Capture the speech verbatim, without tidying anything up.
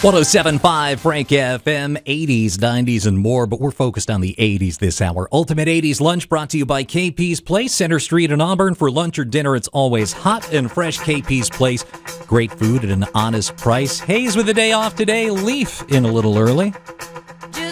one oh seven point five Frank F M, eighties, nineties, and more, but we're focused on the eighties this hour. Ultimate eighties Lunch brought to you by K P's Place, Center Street in Auburn. For lunch or dinner, it's always hot and fresh. K P's Place, great food at an honest price. Hayes with the day off today, Leaf in a little early.